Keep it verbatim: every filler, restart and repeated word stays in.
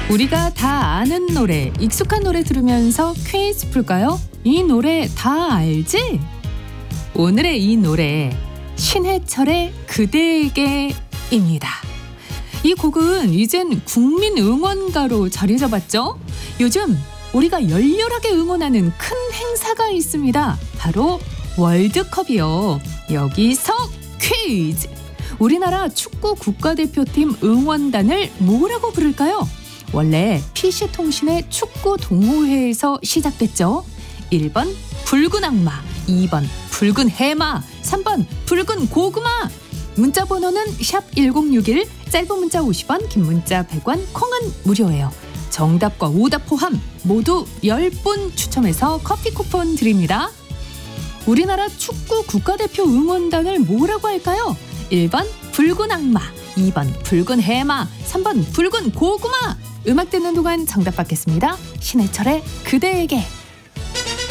우리가 다 아는 노래, 익숙한 노래 들으면서 퀴즈 풀까요? 이 노래 다 알지? 오늘의 이 노래 신해철의 그대에게입니다. 이 곡은 이젠 국민 응원가로 자리 잡았죠? 요즘 우리가 열렬하게 응원하는 큰 행사가 있습니다. 바로 월드컵이요. 여기서 퀴즈! 우리나라 축구 국가대표팀 응원단을 뭐라고 부를까요? 원래 피씨통신의 축구 동호회에서 시작됐죠. 일 번 붉은 악마, 이 번 붉은 해마, 삼 번 붉은 고구마. 문자 번호는 샵 일공육일, 짧은 문자 오십 원, 긴 문자 백 원, 콩은 무료예요. 정답과 오답 포함 모두 열 분 추첨해서 커피 쿠폰 드립니다. 우리나라 축구 국가대표 응원단을 뭐라고 할까요? 일 번 붉은 악마, 이 번 붉은 해마, 삼 번 붉은 고구마. 음악 듣는 동안 정답 받겠습니다. 신해철의 그대에게.